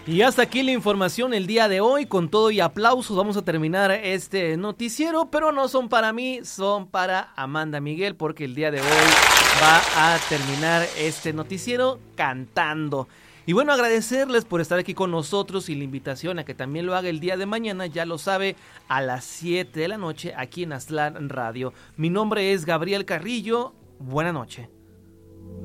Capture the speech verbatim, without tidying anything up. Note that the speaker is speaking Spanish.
Y hasta aquí la información el día de hoy. Con todo y aplausos vamos a terminar este noticiero, pero no son para mí, son para Amanda Miguel, porque el día de hoy va a terminar este noticiero cantando. Y bueno, agradecerles por estar aquí con nosotros y la invitación a que también lo haga el día de mañana, ya lo sabe, a las siete de la noche aquí en Aztlán Radio. Mi nombre es Gabriel Carrillo, buena noche.